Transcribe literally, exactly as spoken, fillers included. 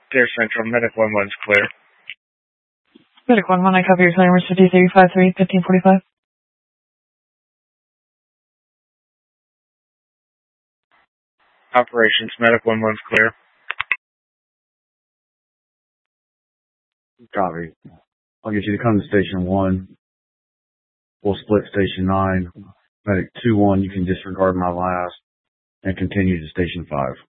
Deer Central, Medic one one's clear. Medic one one, I copy your claim. fifty-three fifty-three, fifteen forty-five. Operations, Medic one one's clear. Copy. I'll get you to come to Station one. We'll split Station nine. Medic two one, you can disregard my last and continue to Station five.